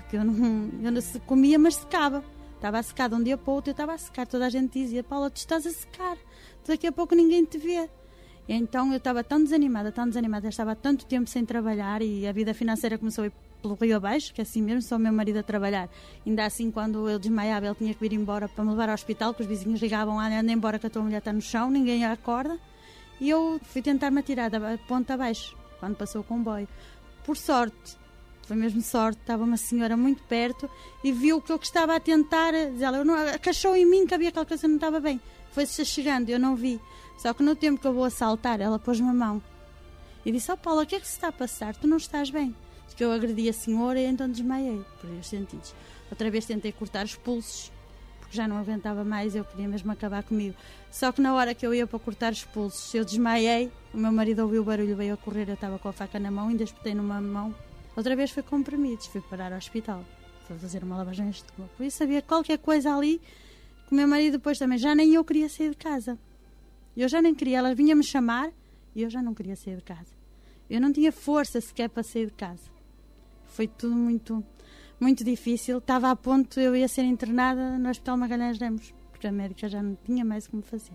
porque eu não se comia, mas secava. Estava a secar de um dia para o outro, eu estava a secar. Toda a gente dizia: Paula, tu estás a secar, daqui a pouco ninguém te vê. E então eu estava tão desanimada, eu estava há tanto tempo sem trabalhar e a vida financeira começou a ir pelo rio abaixo, que é assim mesmo, só o meu marido a trabalhar. Ainda assim, quando eu desmaiava, ele tinha que vir embora para me levar ao hospital, que os vizinhos ligavam: anda embora que a tua mulher está no chão, ninguém a acorda. E eu fui tentar-me atirar da ponta abaixo, quando passou o comboio. Por sorte, foi mesmo sorte, estava uma senhora muito perto e viu que eu estava a tentar, ela acachou em mim que havia aquela coisa que não estava bem. Foi-se chegando, eu não vi. Só que no tempo que eu vou assaltar, ela pôs-me a mão e disse: Paula, o que é que se está a passar? Tu não estás bem? Diz que eu agredi a senhora e então desmaiei, por os sentidos. Outra vez tentei cortar os pulsos, porque já não aguentava mais, eu queria mesmo acabar comigo. Só que na hora que eu ia para cortar os pulsos, eu desmaiei, o meu marido ouviu o barulho, veio a correr, eu estava com a faca na mão, ainda espetei numa mão. Outra vez foi comprimidos, fui parar ao hospital, fui fazer uma lavagem de estômago. Por isso havia qualquer coisa ali que o meu marido depois também, já nem eu queria sair de casa. Eu já nem queria, ela vinha-me chamar e eu já não queria sair de casa. Eu não tinha força sequer para sair de casa. Foi tudo muito, muito difícil. Estava a ponto, eu ia ser internada no Hospital Magalhães Ramos, porque a médica já não tinha mais como fazer.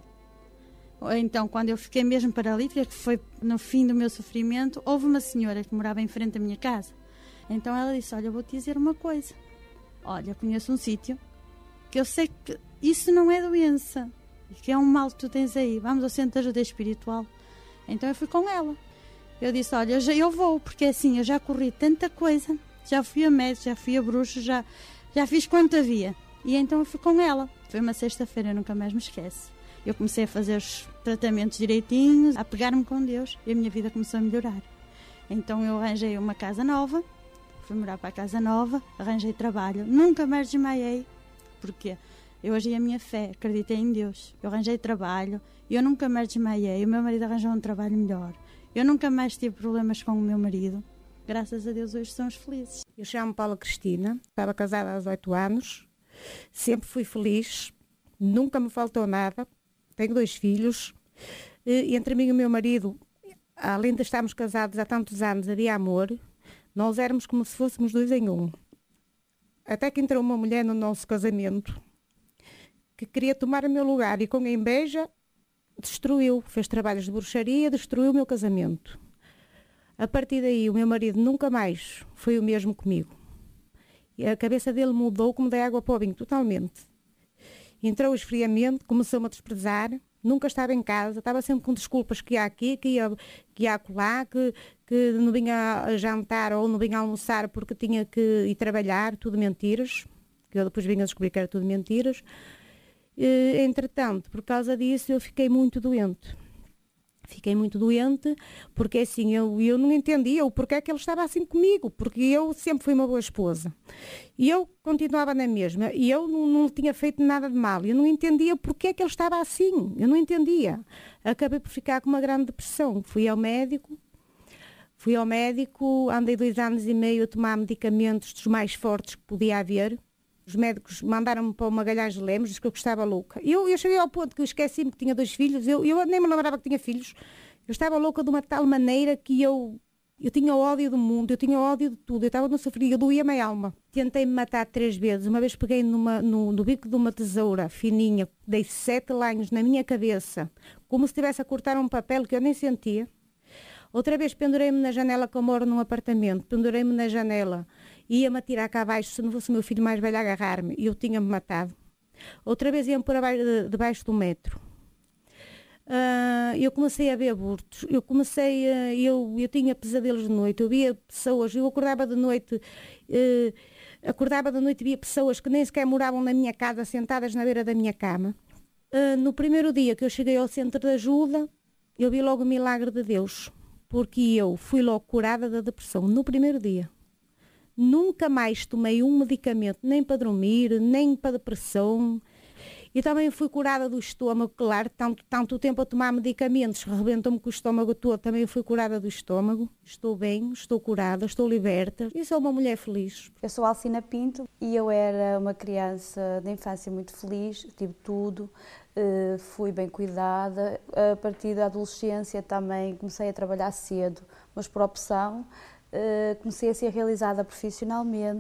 Então, quando eu fiquei mesmo paralítica, que foi no fim do meu sofrimento, houve uma senhora que morava em frente à minha casa. Então ela disse: olha, eu vou-te dizer uma coisa. Olha, conheço um sítio que eu sei que isso não é doença, que é um mal que tu tens aí. Vamos ao centro de ajuda espiritual. Então eu fui com ela. Eu disse: olha, eu vou, porque assim, eu já corri tanta coisa. Já fui a médico, já fui a bruxo, já fiz quanto havia. E então eu fui com ela. Foi uma sexta-feira, eu nunca mais me esqueço. Eu comecei a fazer os tratamentos direitinhos, a pegar-me com Deus, e a minha vida começou a melhorar. Então eu arranjei uma casa nova, fui morar para a casa nova, arranjei trabalho, nunca mais desmaiei, porque eu agi a minha fé, acreditei em Deus. Eu arranjei trabalho, eu nunca mais desmaiei, o meu marido arranjou um trabalho melhor. Eu nunca mais tive problemas com o meu marido. Graças a Deus hoje somos felizes. Eu chamo-me Paula Cristina, estava casada há 18 anos, sempre fui feliz, nunca me faltou nada. Tenho 2 filhos, e entre mim e o meu marido, além de estarmos casados há tantos anos, havia amor, nós éramos como se fôssemos 2 em 1. Até que entrou uma mulher no nosso casamento que queria tomar o meu lugar e com a inveja destruiu, fez trabalhos de bruxaria, destruiu o meu casamento. A partir daí o meu marido nunca mais foi o mesmo comigo. E a cabeça dele mudou como da água para o vinho, totalmente. Entrou o esfriamento, começou-me a desprezar, nunca estava em casa, estava sempre com desculpas que ia aqui, que ia acolá, que não vinha a jantar ou não vinha a almoçar porque tinha que ir trabalhar, tudo mentiras, que eu depois vinha a descobrir que era tudo mentiras. Entretanto, por causa disso, eu fiquei muito doente. Fiquei muito doente, porque assim, eu não entendia o porquê que ele estava assim comigo, porque eu sempre fui uma boa esposa. E eu continuava na mesma, e eu não tinha feito nada de mal. Eu não entendia porquê que ele estava assim, eu não entendia. Acabei por ficar com uma grande depressão. Fui ao médico, andei 2 anos e meio a tomar medicamentos dos mais fortes que podia haver. Os médicos mandaram-me para o Magalhães de Lemos, disse que eu estava louca. Eu cheguei ao ponto que eu esqueci-me que tinha 2 filhos, eu nem me lembrava que tinha filhos. Eu estava louca de uma tal maneira que eu tinha ódio do mundo, eu tinha ódio de tudo, eu estava no sofrimento, eu doía-me a alma. Tentei-me matar 3 vezes, uma vez peguei no bico de uma tesoura fininha, dei 7 lanhos na minha cabeça, como se estivesse a cortar um papel que eu nem sentia. Outra vez pendurei-me na janela, que eu moro num apartamento, pendurei-me na janela, ia-me atirar cá abaixo, se não fosse o meu filho mais velho a agarrar-me, e eu tinha-me matado. Outra vez ia-me por debaixo do metro. Eu comecei a ver abortos, eu tinha pesadelos de noite, eu via pessoas, eu acordava de noite e via pessoas que nem sequer moravam na minha casa, sentadas na beira da minha cama. No primeiro dia que eu cheguei ao centro de ajuda, eu vi logo o milagre de Deus, porque eu fui logo curada da depressão, no primeiro dia. Nunca mais tomei um medicamento, nem para dormir, nem para depressão. E também fui curada do estômago, claro, tanto tempo a tomar medicamentos, rebentou-me com o estômago todo, também fui curada do estômago. Estou bem, estou curada, estou liberta e sou uma mulher feliz. Eu sou Alcina Pinto e eu era uma criança de infância muito feliz, tive tudo, fui bem cuidada. A partir da adolescência também comecei a trabalhar cedo, mas por opção. Comecei a ser realizada profissionalmente.